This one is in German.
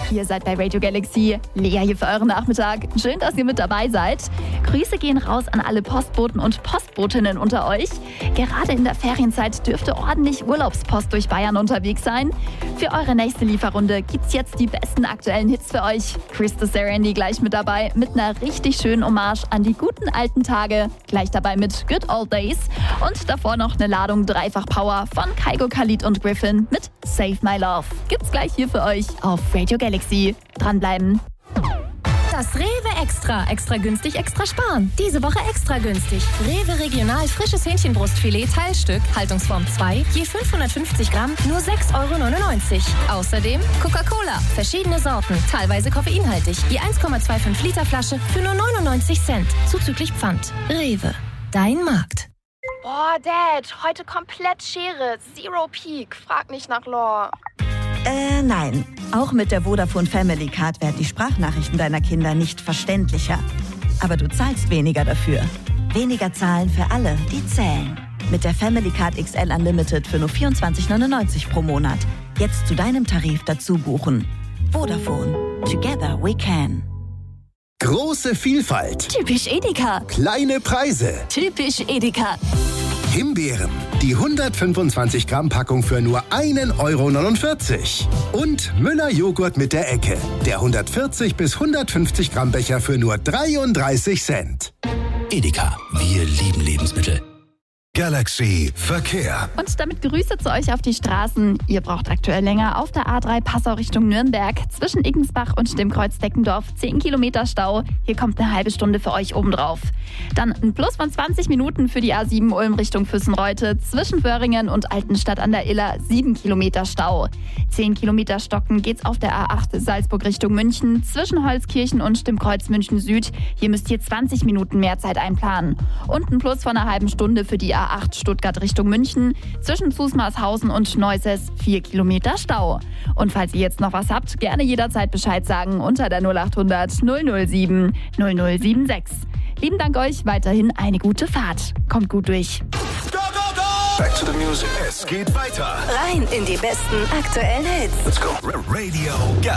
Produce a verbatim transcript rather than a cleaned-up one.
Ihr seid bei Radio Galaxy. Lea hier für euren Nachmittag. Schön, dass ihr mit dabei seid. Grüße gehen raus an alle Postboten und Postbotinnen unter euch. Gerade in der Ferienzeit dürfte ordentlich Urlaubspost durch Bayern unterwegs sein. Für eure nächste Lieferrunde gibt's jetzt die besten aktuellen Hits für euch. Christa Serendy gleich mit dabei mit einer richtig schönen Hommage an die guten alten Tage. Gleich dabei mit Good Old Days. Und davor noch eine Ladung Dreifach Power von Kygo, Khalid und Griffin mit Save My Love. Gibt's gleich hier für euch auf Radio Galaxy. Dranbleiben. Das Rewe Extra. Extra günstig, extra sparen. Diese Woche extra günstig. Rewe Regional frisches Hähnchenbrustfilet Teilstück, Haltungsform zwei, je fünfhundertfünfzig Gramm, nur sechs Euro neunundneunzig. Außerdem Coca-Cola, verschiedene Sorten, teilweise koffeinhaltig, je eins Komma fünfundzwanzig Liter Flasche für nur neunundneunzig Cent, zuzüglich Pfand. Rewe, dein Markt. Boah, Dad, heute komplett Schere, Zero Peak, frag nicht nach Lore. Äh, nein. Auch mit der Vodafone Family Card werden die Sprachnachrichten deiner Kinder nicht verständlicher. Aber du zahlst weniger dafür. Weniger zahlen für alle, die zählen. Mit der Family Card X L Unlimited für nur vierundzwanzig neunundneunzig pro Monat. Jetzt zu deinem Tarif dazu buchen. Vodafone. Together we can. Große Vielfalt. Typisch Edeka. Kleine Preise. Typisch Edeka. Himbeeren. Die hundertfünfundzwanzig Gramm Packung für nur einen Euro neunundvierzig. Und Müller Joghurt mit der Ecke. Der hundertvierzig bis hundertfünfzig Gramm Becher für nur dreiunddreißig Cent. Edeka. Wir lieben Lebensmittel. Galaxy Verkehr. Und damit Grüße zu euch auf die Straßen. Ihr braucht aktuell länger auf der A drei Passau Richtung Nürnberg. Zwischen Iggensbach und dem Kreuz Deckendorf zehn Kilometer Stau. Hier kommt eine halbe Stunde für euch obendrauf. Dann ein Plus von zwanzig Minuten für die A sieben Ulm Richtung Füssenreute. Zwischen Wöhringen und Altenstadt an der Iller sieben Kilometer Stau. zehn Kilometer stocken geht's auf der A acht Salzburg Richtung München. Zwischen Holzkirchen und dem Kreuz München Süd. Hier müsst ihr zwanzig Minuten mehr Zeit einplanen. Und ein Plus von einer halben Stunde für die A acht Stuttgart Richtung München. Zwischen Zusmarshausen und Neusses vier Kilometer Stau. Und falls ihr jetzt noch was habt, gerne jederzeit Bescheid sagen unter der null achthundert null null sieben null null sieben sechs. Lieben Dank euch, weiterhin eine gute Fahrt. Kommt gut durch. Go, go, go! Back to the music. Es geht weiter. Rein in die besten aktuellen Hits. Let's go. Radio Galaxy.